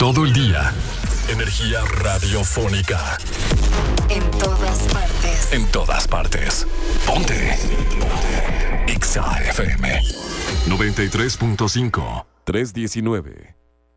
todo el día. Energía radiofónica. En todas partes. En todas partes. Ponte. Ponte. Exa FM 93.5 319